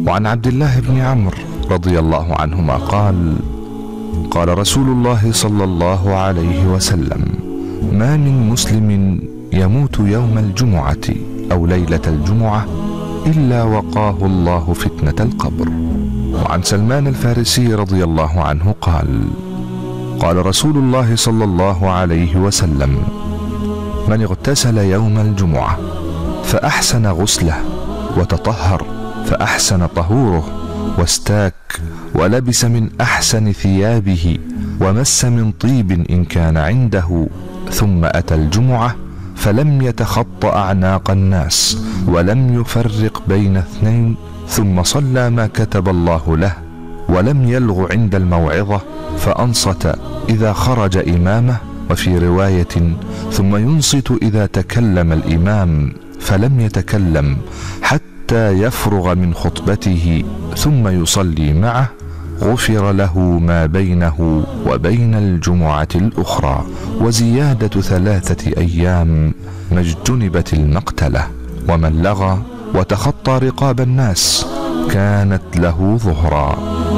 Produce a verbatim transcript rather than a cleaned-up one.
وعن عبد الله بن عمرو رضي الله عنهما قال: قال رسول الله صلى الله عليه وسلم: ما من مسلم يموت يوم الجمعة أو ليلة الجمعة إلا وقاه الله فتنة القبر. وعن سلمان الفارسي رضي الله عنه قال: قال رسول الله صلى الله عليه وسلم: من اغتسل يوم الجمعة فأحسن غسله وتطهر فأحسن طهوره واستاك ولبس من أحسن ثيابه ومس من طيب إن كان عنده، ثم أتى الجمعة فلم يتخط أعناق الناس ولم يفرق بين اثنين، ثم صلى ما كتب الله له ولم يلغ عند الموعظة فأنصت إذا خرج إمامه، وفي رواية: ثم ينصت إذا تكلم الإمام فلم يتكلم حتى يفرغ من خطبته ثم يصلي معه، غفر له ما بينه وبين الجمعة الأخرى. وزيادة ثلاثة أيام ما اجتنبت المقتلة. ومن لغى وتخطى رقاب الناس كانت له ظهرا.